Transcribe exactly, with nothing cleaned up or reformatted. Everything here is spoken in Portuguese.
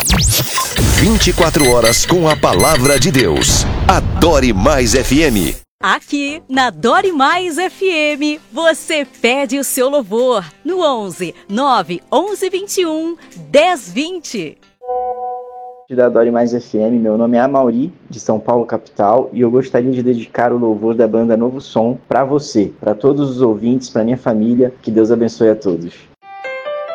vinte e quatro horas com a palavra de Deus. Adore Mais F M. Aqui na Adore Mais F M, você pede o seu louvor no onze, nove, onze, vinte e um, dez, vinte. Da Adore Mais F M, meu nome é Amauri, de São Paulo, capital, e eu gostaria de dedicar o louvor da banda Novo Som para você, para todos os ouvintes, para minha família. Que Deus abençoe a todos.